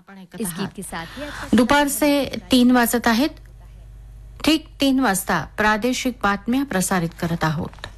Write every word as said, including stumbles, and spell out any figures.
आपण ऐकत इस आहात. गीत के साथ ही आज का दुपारचे तीन वाजत आहेत. ठीक तीन वाजता प्रादेशिक बातम्या प्रसारित करत आहोत.